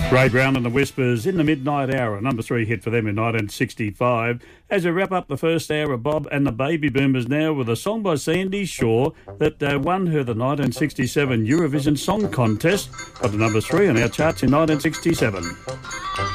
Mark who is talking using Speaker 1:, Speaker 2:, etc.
Speaker 1: Ray Brown and the Whispers in the Midnight Hour, a number 3 hit for them in 1965. As we wrap up the first hour of Bob and the Baby Boomers now with a song by Sandy Shaw that won her the 1967 Eurovision Song Contest, got the number 3 on our charts in 1967.